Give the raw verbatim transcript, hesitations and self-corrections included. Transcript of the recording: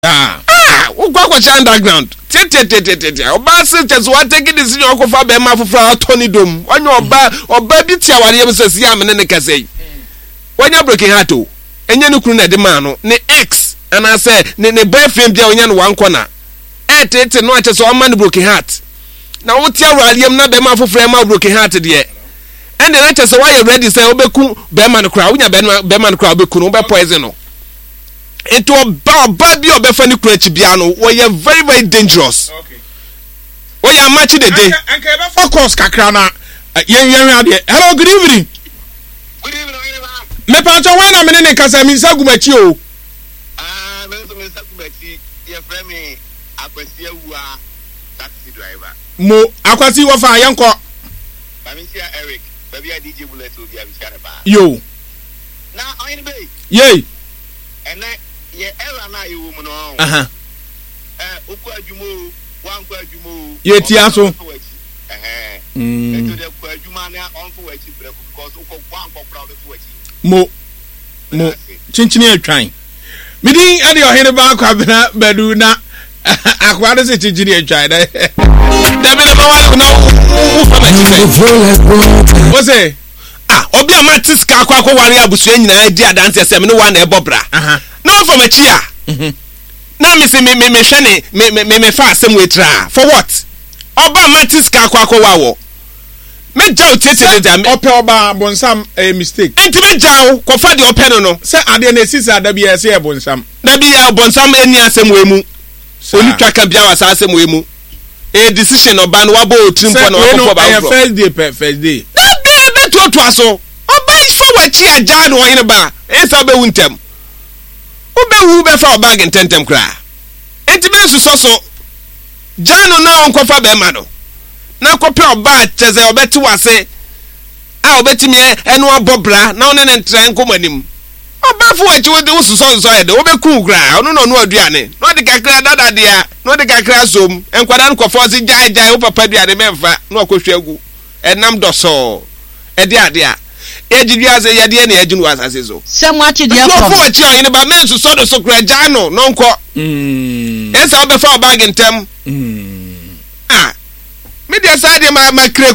ah ah ugwa kwa underground tete tete tete oba se chezo wa take decision okofa be ma foforo atoni dom onye oba oba bi tia ware yem sesi amene ne kasei wanya broken heart o enye ne kunu na de ma no ne ex ana say ne ne boyfriend bia onya no wan kona e tete no ache so o ma ne broken heart na wo tia ware yem na be ma foforo ma broken heart de and the ache so why you ready say obeku be ma no kra onya be ma no kra obeku no be poison no into a baby or befani Chibiano, where you're very, very dangerous. Okay. Where you're matching the day. And can focus, Kakrana. Hello, good evening. Good evening. Me Pancho, when I'm in a Casami Sagumacho. Ah, Mister Sagumachi, your friend, me, Aquasia, who are taxi driver. Mo, Aquasi of a young cock. Bamicia Eric, baby, I D J Bullet will be a Vicharaba. Yo. Now, I'm in bay. Yay. And then. Yeah, era na you woman on. Uh-huh. Eh, ukwajumo, wan kwajumo. Ye tiaso. Eh. Mm. Eto de kwajuma na on for wechi because uko wan ko proud for wechi. Mo. Mo. Chinchini atwan. Me din ade ohene ba kwa bena bedu na akwade se chinchini atwan. Da be na wa na u fa ma. Wo say ah, obi amatis ka akwa akwa ware abusu nyina di adanse sem ne wa na ebobra. Aha. No for me chia. Mhm. Na me say me me me hwe ne me me me fa asem wetra. For what? Oba matis ka akwa akwa wawo. Me jaw tete le da me. Ope oba bonsam a mistake. Enti me jaw ko fa de ope no no. Se ade na sisa da bia se e bonsam. Da bia bonsam eni asem we mu. Oni twaka bia wa sa asem we mu. A decision oba no wabo otrimpo na wabo ba. First day per first day. Da bia be to to aso. Oba iso wachi aja no hine ba. Ensa be wuntem. Ube wu be fa bag intentem kra. Enti be nsuso so. Jano na onkofa be ma no. Na kope oba cheze obeti wase. A obeti mi enu abobra na one ne ntra nkomanim. Oba fu wachi wo de ususo so ye de obeku kra. Ono no no aduane. No de kakra dada dia. No de kakra som. Enkwada nkofo si jai jai wo papa duane memfa. No akohwe agu. Enam doso. E dia dia. Ejiduaze yade na ejinu asase so semwachi dia ko no for chi ohine ba mensu so do so kra jano no nko mm esa obefa bag ntem mm ah me dia side ma ma